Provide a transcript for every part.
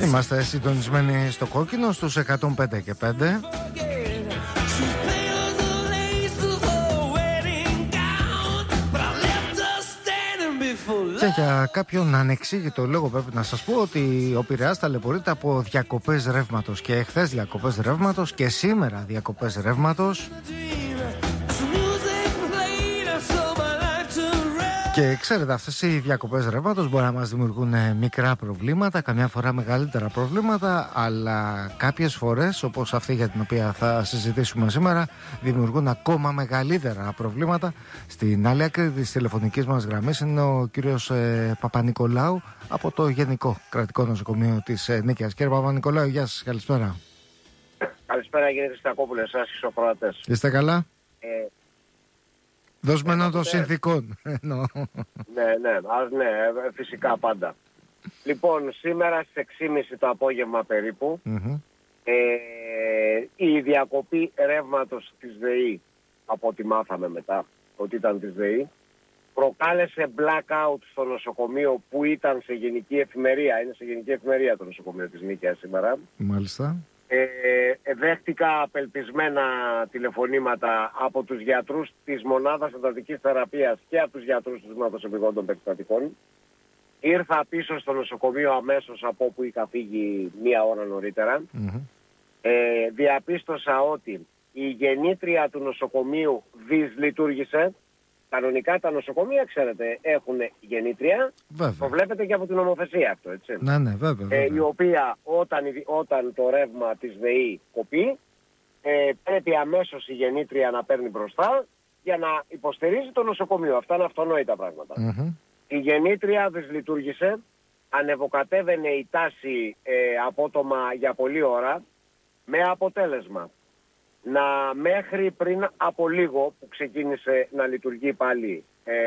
Είμαστε συντονισμένοι στο κόκκινο στους 105 και 5. Και για κάποιον ανεξήγητο λόγο πρέπει να σας πω ότι ο Πειραιάς ταλαιπωρείται από διακοπές ρεύματος. Και χθες διακοπές ρεύματος και σήμερα διακοπές ρεύματος. Και ξέρετε, αυτές οι διακοπές ρεύματος μπορεί να μας δημιουργούν μικρά προβλήματα, καμιά φορά μεγαλύτερα προβλήματα, αλλά κάποιες φορές, όπως αυτή για την οποία θα συζητήσουμε σήμερα, δημιουργούν ακόμα μεγαλύτερα προβλήματα. Στην άλλη άκρη της τηλεφωνικής μας γραμμής είναι ο κύριος Παπανικολάου από το Γενικό Κρατικό Νοσοκομείο της Νίκαιας. Κύριε Παπανικολάου, γεια σας, καλησπέρα. Καλησπέρα κύριε Χριστακόπουλε, εσάς και στους ακροατές. Είστε καλά? Δοσμένων των συνθήκων. Ναι, φυσικά πάντα. Λοιπόν, σήμερα στις 6.30 το απόγευμα περίπου, η διακοπή ρεύματος της ΔΕΗ, από ό,τι μάθαμε μετά ότι ήταν της ΔΕΗ, προκάλεσε blackout στο νοσοκομείο που ήταν σε γενική εφημερία. Είναι σε γενική εφημερία το νοσοκομείο της Νίκαιας σήμερα. Μάλιστα. Δέχτηκα απελπισμένα τηλεφωνήματα από τους γιατρούς της μονάδας εντατικής θεραπείας και από τους γιατρούς του Τμήματος Επιγόντων Περιστατικών. Ήρθα πίσω στο νοσοκομείο αμέσως από όπου είχα φύγει μία ώρα νωρίτερα. Διαπίστωσα ότι η γεννήτρια του νοσοκομείου δυσλειτουργήσε. Κανονικά τα νοσοκομεία, ξέρετε, έχουν γεννήτρια. Το βλέπετε και από την νομοθεσία αυτό, έτσι. Ναι, βέβαια. Η οποία όταν το ρεύμα της ΔΕΗ κοπεί, πρέπει αμέσως η γεννήτρια να παίρνει μπροστά για να υποστηρίζει το νοσοκομείο. Αυτά είναι αυτονόητα πράγματα. Η γεννήτρια δυσλειτουργήσε, ανεβοκατέβαινε η τάση απότομα για πολλή ώρα, με αποτέλεσμα να μέχρι πριν από λίγο που ξεκίνησε να λειτουργεί πάλι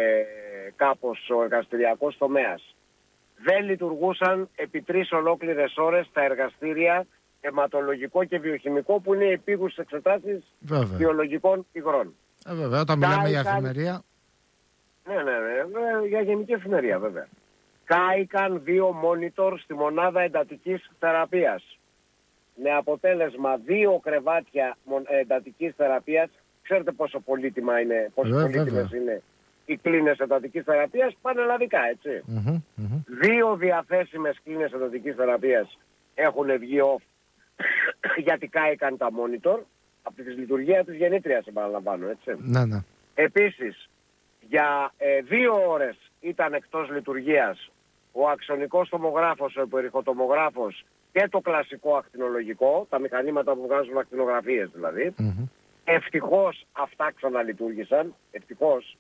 κάπως ο εργαστηριακός τομέας, δεν λειτουργούσαν επί 3 ολόκληρες ώρες τα εργαστήρια αιματολογικό και βιοχημικό που είναι επίγουσες εξετάσεις βιολογικών υγρών. Βέβαια, όταν μιλάμε για εφημερία. Ναι, για γενική εφημερία βέβαια. Κάηκαν 2 monitor στη μονάδα εντατικής θεραπείας. Με αποτέλεσμα 2 κρεβάτια εντατικής θεραπείας. Ξέρετε πόσο πολύτιμες είναι οι κλίνες εντατικής θεραπείας, πανελλαδικά, έτσι. 2 διαθέσιμες κλίνες εντατικής θεραπείας έχουν βγει off γιατί κάηκαν τα monitor από τη λειτουργία της γεννήτριας, επαναλαμβάνω, έτσι. Ναι. Επίσης, για 2 ώρες ήταν εκτός λειτουργίας ο αξονικός τομογράφος, ο υπερηχοτομογράφος και το κλασικό ακτινολογικό, τα μηχανήματα που βγάζουν ακτινογραφίες δηλαδή. Ευτυχώς αυτά ξαναλειτουργήσαν, ευτυχώς.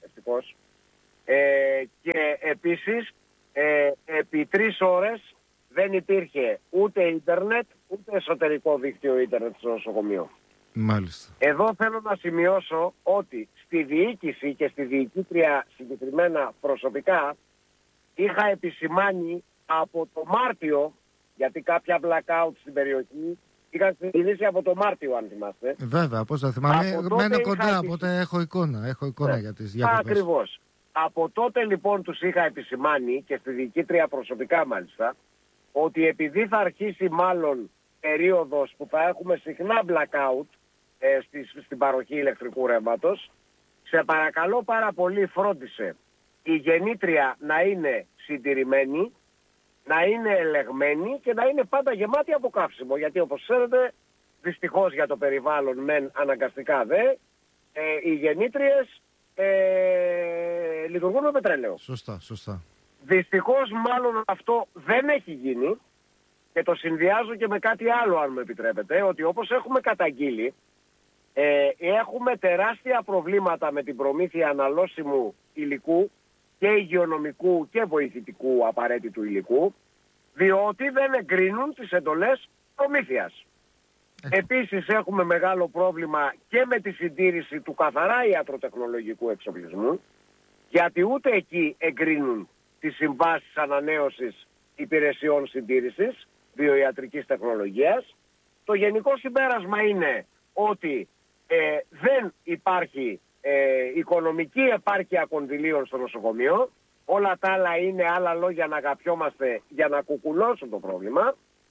Και επίσης επί 3 ώρες δεν υπήρχε ούτε ίντερνετ, ούτε εσωτερικό δίκτυο ίντερνετ στο νοσοκομείο. Μάλιστα. Εδώ θέλω να σημειώσω ότι στη διοίκηση και στη διοικήτρια συγκεκριμένα προσωπικά είχα επισημάνει από το Μάρτιο, γιατί κάποια blackout στην περιοχή είχαν ξεκινήσει από το Μάρτιο, αν θυμάστε. Βέβαια, πώς θα θυμάμαι. Μένω κοντά, οπότε έχω εικόνα για τις διακοπές. Ακριβώς. Από τότε λοιπόν τους είχα επισημάνει και στη διοικήτρια προσωπικά μάλιστα, ότι επειδή θα αρχίσει μάλλον περίοδος που θα έχουμε συχνά blackout στην παροχή ηλεκτρικού ρεύματος, σε παρακαλώ πάρα πολύ φρόντισε η γεννήτρια να είναι συντηρημένη, να είναι ελεγμένη και να είναι πάντα γεμάτη από καύσιμο. Γιατί όπως ξέρετε, δυστυχώς για το περιβάλλον μεν αναγκαστικά δε, οι γεννήτριες λειτουργούν με πετρέλαιο. Σωστά. Δυστυχώς μάλλον αυτό δεν έχει γίνει και το συνδυάζω και με κάτι άλλο, αν μου επιτρέπετε, ότι όπως έχουμε καταγγείλει, έχουμε τεράστια προβλήματα με την προμήθεια αναλώσιμου υλικού και υγειονομικού και βοηθητικού απαραίτητου υλικού, διότι δεν εγκρίνουν τις εντολές προμήθειας. Επίσης έχουμε μεγάλο πρόβλημα και με τη συντήρηση του καθαρά ιατροτεχνολογικού εξοπλισμού, γιατί ούτε εκεί εγκρίνουν τις συμβάσεις ανανέωσης υπηρεσιών συντήρησης βιοιατρικής τεχνολογίας. Το γενικό συμπέρασμα είναι ότι δεν υπάρχει οικονομική επάρκεια κονδυλίων στο νοσοκομείο. Όλα τα άλλα είναι άλλα λόγια να αγαπιόμαστε για να κουκουλώσουν το πρόβλημα.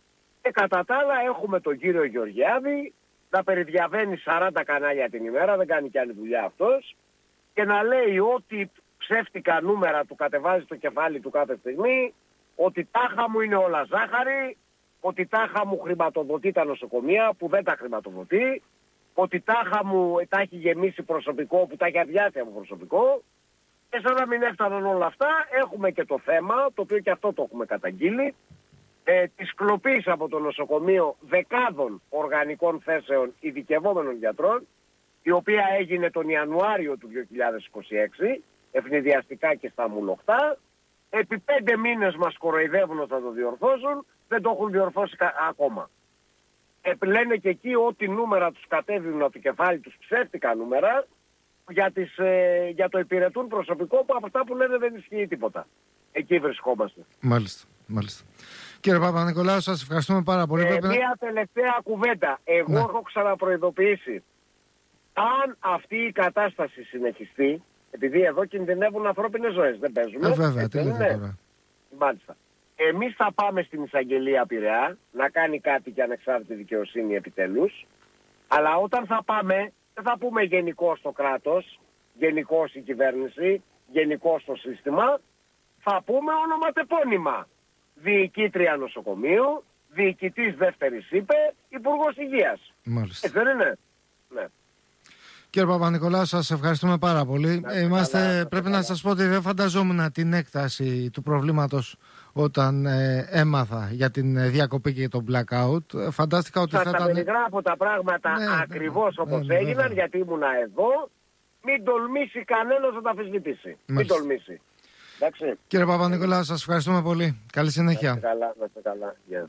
Και κατά τα άλλα έχουμε τον κύριο Γεωργιάδη να περιδιαβαίνει 40 κανάλια την ημέρα, δεν κάνει κι άλλη δουλειά αυτός, και να λέει ότι ψεύτικα νούμερα του κατεβάζει στο κεφάλι του κάθε στιγμή, ότι τάχα μου είναι όλα ζάχαρη, ότι τάχα μου χρηματοδοτεί τα νοσοκομεία που δεν τα χρηματοδοτεί, ότι τάχα μου τα έχει γεμίσει προσωπικό που τα έχει αδειάσει από προσωπικό. Και σαν να μην έφταναν όλα αυτά, έχουμε και το θέμα, το οποίο και αυτό το έχουμε καταγγείλει, της κλοπής από το νοσοκομείο δεκάδων οργανικών θέσεων ειδικευόμενων γιατρών, η οποία έγινε τον Ιανουάριο του 2026, ευνηδιαστικά και στα μουλοχτά. Επί 5 μήνες μας κοροϊδεύουν ότι θα το διορθώσουν, δεν το έχουν διορθώσει ακόμα. Λένε και εκεί ότι νούμερα τους κατέβηναν από το κεφάλι τους, ψεύτικα νούμερα, για το υπηρετούν προσωπικό, που από αυτά που λένε δεν ισχύει τίποτα. Εκεί βρισκόμαστε. Μάλιστα. Κύριε Παπα-Νικολάου, σας ευχαριστούμε πάρα πολύ. Μία τελευταία κουβέντα. Εγώ έχω ξαναπροειδοποιήσει. Αν αυτή η κατάσταση συνεχιστεί, επειδή εδώ κινδυνεύουν ανθρώπινες ζωές, δεν παίζουμε. Βέβαια, τι λέτε τώρα. Μάλιστα. Εμείς θα πάμε στην εισαγγελία Πειραιά να κάνει κάτι και ανεξάρτητη δικαιοσύνη επιτέλους. Αλλά όταν θα πάμε, δεν θα πούμε γενικώς το κράτος, γενικώς η κυβέρνηση, γενικώς το σύστημα. Θα πούμε ονοματεπώνυμα. Διοικήτρια νοσοκομείου, διοικητής δεύτερης ΥΠΕ, υπουργός υγείας. Μάλιστα. Δεν είναι. Ναι. Κύριε Παπα-Νικολάου, σας ευχαριστούμε πάρα πολύ. Πρέπει να σας πω ότι δεν φανταζόμουν την έκταση του προβλήματος όταν έμαθα για την διακοπή και το blackout. Φαντάστηκα ότι θα ήταν... Θα τα περιγράφω τα πράγματα ακριβώς όπως έγιναν, γιατί ήμουνα εδώ. Μην τολμήσει κανένας να τα αμφισβητήσει. Μην τολμήσει. Εντάξει. Κύριε Παπα-Νικολάου, σας ευχαριστούμε πολύ. Καλή συνέχεια. Να είστε καλά. Yeah.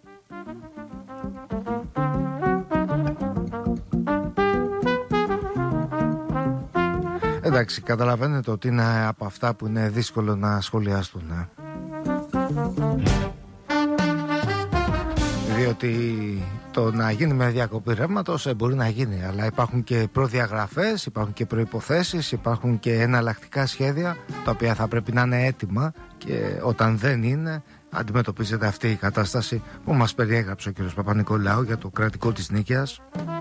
Εντάξει, καταλαβαίνετε ότι είναι από αυτά που είναι δύσκολο να σχολιαστούν. Διότι το να γίνει με διακοπή ρεύματος μπορεί να γίνει, αλλά υπάρχουν και προδιαγραφές, υπάρχουν και προϋποθέσεις, υπάρχουν και εναλλακτικά σχέδια τα οποία θα πρέπει να είναι έτοιμα, και όταν δεν είναι, αντιμετωπίζεται αυτή η κατάσταση που μας περιέγραψε ο κ. Παπα-Νικολάου για το κρατικό της Νίκαιας.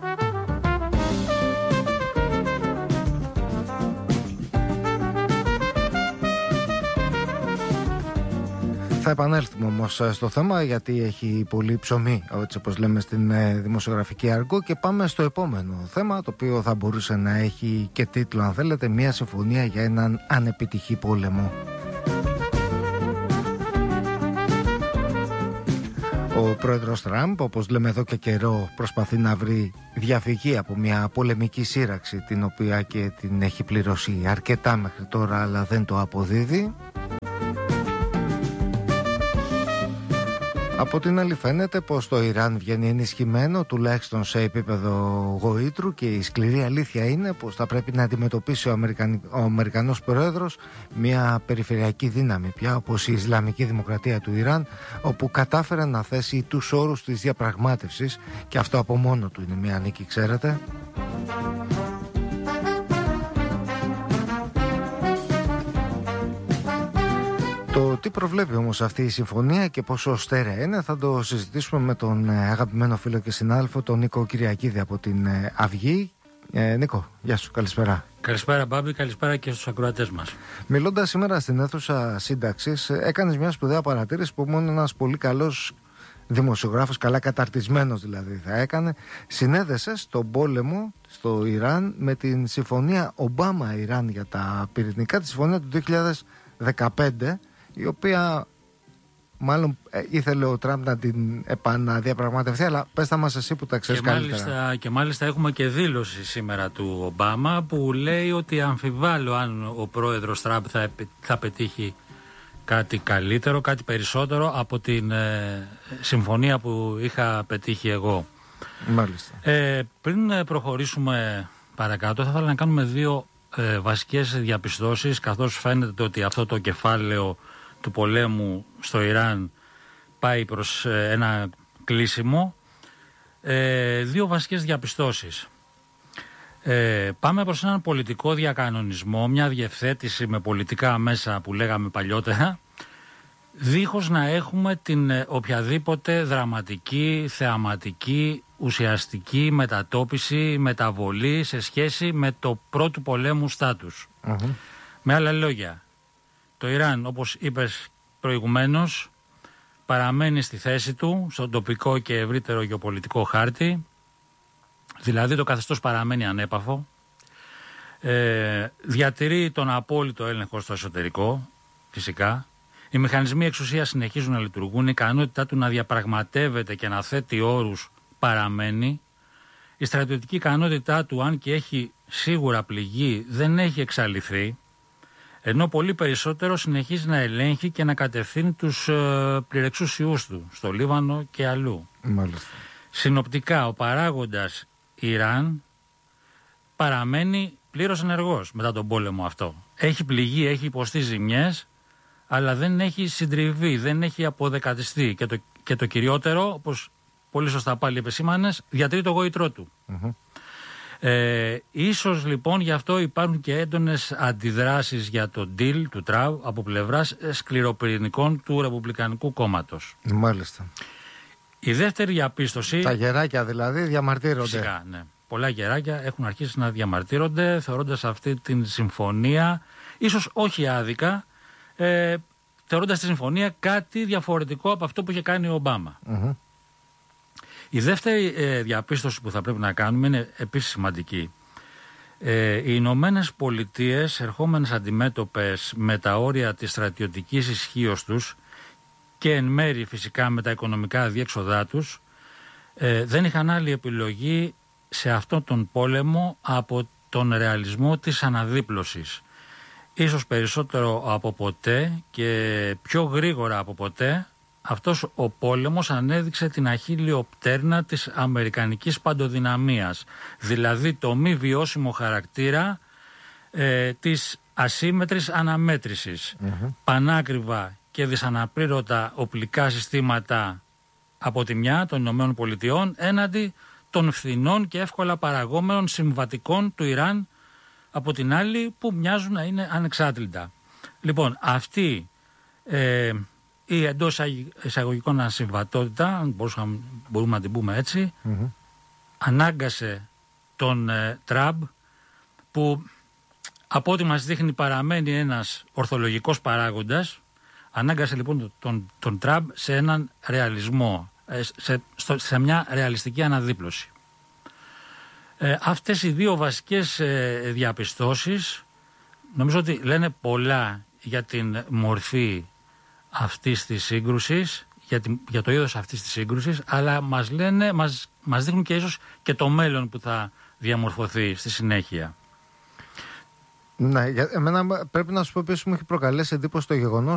Θα επανέλθουμε όμως στο θέμα, γιατί έχει πολύ ψωμί, έτσι όπως λέμε στην δημοσιογραφική αργό, και πάμε στο επόμενο θέμα, το οποίο θα μπορούσε να έχει και τίτλο, αν θέλετε, μια συμφωνία για έναν ανεπιτυχή πόλεμο. Ο πρόεδρος Τραμπ, όπως λέμε εδώ και καιρό, προσπαθεί να βρει διαφυγή από μια πολεμική σύραξη, την οποία και την έχει πληρώσει αρκετά μέχρι τώρα, αλλά δεν το αποδίδει. Από την άλλη φαίνεται πως το Ιράν βγαίνει ενισχυμένο, τουλάχιστον σε επίπεδο γοήτρου, και η σκληρή αλήθεια είναι πως θα πρέπει να αντιμετωπίσει ο Αμερικανός πρόεδρος μια περιφερειακή δύναμη πια, όπως η Ισλαμική Δημοκρατία του Ιράν, όπου κατάφερε να θέσει τους όρους της διαπραγμάτευσης, και αυτό από μόνο του είναι μια νίκη, ξέρετε. Το τι προβλέπει όμως αυτή η συμφωνία και πόσο στέρεα είναι, θα το συζητήσουμε με τον αγαπημένο φίλο και συνάδελφο, τον Νίκο Κυριακίδη από την Αυγή. Νίκο, γεια σου, καλησπέρα. Καλησπέρα Μπάμπη, καλησπέρα και στους ακροατές μας. Μιλώντας σήμερα στην αίθουσα σύνταξης, έκανες μια σπουδαία παρατήρηση που μόνο ένας πολύ καλός δημοσιογράφος, καλά καταρτισμένος δηλαδή θα έκανε. Συνέδεσες τον πόλεμο στο Ιράν με την συμφωνία Ομπάμα-Ιράν για τα πυρηνικά, τη συμφωνία του 2015, η οποία μάλλον ήθελε ο Τραμπ να την επαναδιαπραγματευτεί, αλλά πες τα μας εσύ που τα ξέρεις καλύτερα. Και μάλιστα έχουμε και δήλωση σήμερα του Ομπάμα που λέει ότι αμφιβάλλω αν ο πρόεδρος Τραμπ θα πετύχει κάτι καλύτερο, κάτι περισσότερο από την συμφωνία που είχα πετύχει εγώ. Μάλιστα. Πριν προχωρήσουμε παρακάτω, θα ήθελα να κάνουμε δύο βασικές διαπιστώσεις, καθώς φαίνεται ότι αυτό το κεφάλαιο του πολέμου στο Ιράν πάει προς ένα κλείσιμο. Δύο βασικές διαπιστώσεις. Πάμε προς έναν πολιτικό διακανονισμό, μια διευθέτηση με πολιτικά μέσα που λέγαμε παλιότερα, δίχως να έχουμε την οποιαδήποτε δραματική, θεαματική, ουσιαστική μετατόπιση, μεταβολή σε σχέση με το πρώτου πολέμου στάτους. Με άλλα λόγια, το Ιράν, όπως είπες προηγουμένως, παραμένει στη θέση του, στον τοπικό και ευρύτερο γεωπολιτικό χάρτη, δηλαδή το καθεστώς παραμένει ανέπαφο, διατηρεί τον απόλυτο έλεγχο στο εσωτερικό, φυσικά. Οι μηχανισμοί εξουσίας συνεχίζουν να λειτουργούν, η ικανότητά του να διαπραγματεύεται και να θέτει όρους παραμένει. Η στρατιωτική ικανότητά του, αν και έχει σίγουρα πληγεί, δεν έχει εξαλειφθεί, ενώ πολύ περισσότερο συνεχίζει να ελέγχει και να κατευθύνει τους πληρεξούσιούς του, στο Λίβανο και αλλού. Μάλιστα. Συνοπτικά, ο παράγοντας Ιράν παραμένει πλήρως ενεργός μετά τον πόλεμο αυτό. Έχει πληγεί, έχει υποστεί ζημιές, αλλά δεν έχει συντριβεί, δεν έχει αποδεκατιστεί. Και το κυριότερο, όπως πολύ σωστά πάλι επεσήμανες, διατηρεί το γόητρό του. Ίσως λοιπόν γι' αυτό υπάρχουν και έντονες αντιδράσεις για το deal του Τραμπ από πλευράς σκληροπυρηνικών του Ρεπουμπλικανικού κόμματος. Μάλιστα. Η δεύτερη διαπίστωση... Τα γεράκια δηλαδή διαμαρτύρονται. Φυσικά, ναι. Πολλά γεράκια έχουν αρχίσει να διαμαρτύρονται, θεωρώντας αυτή την συμφωνία, ίσως όχι άδικα, θεωρώντας τη συμφωνία κάτι διαφορετικό από αυτό που είχε κάνει ο Ομπάμα. Η δεύτερη διαπίστωση που θα πρέπει να κάνουμε είναι επίσης σημαντική. Οι Ηνωμένες Πολιτείες, ερχόμενες αντιμέτωπες με τα όρια της στρατιωτικής ισχύως τους και εν μέρη φυσικά με τα οικονομικά διέξοδά τους, δεν είχαν άλλη επιλογή σε αυτόν τον πόλεμο από τον ρεαλισμό της αναδίπλωσης. Ίσως περισσότερο από ποτέ και πιο γρήγορα από ποτέ, αυτός ο πόλεμος ανέδειξε την αχίλιο πτέρνα της αμερικανικής παντοδυναμίας, δηλαδή το μη βιώσιμο χαρακτήρα της ασύμμετρης αναμέτρησης. Πανάκριβα και δυσαναπλήρωτα οπλικά συστήματα από τη μια των Ηνωμένων Πολιτειών έναντι των φθηνών και εύκολα παραγόμενων συμβατικών του Ιράν από την άλλη, που μοιάζουν να είναι ανεξάτλητα. Λοιπόν, αυτή η εντός εισαγωγικών ασυμβατότητα, αν μπορούμε να την πούμε έτσι, ανάγκασε τον Τραμπ, που από ό,τι μας δείχνει παραμένει ένας ορθολογικός παράγοντας, ανάγκασε λοιπόν τον Τραμπ σε έναν ρεαλισμό, σε μια ρεαλιστική αναδίπλωση. Αυτές οι δύο βασικές διαπιστώσεις νομίζω ότι λένε πολλά για την μορφή αυτής της σύγκρουσης, για το είδος αυτής της σύγκρουσης, αλλά μας δείχνουν και ίσως και το μέλλον που θα διαμορφωθεί στη συνέχεια. Ναι, εμένα πρέπει να σου πω επίσης μου έχει προκαλέσει εντύπωση το γεγονός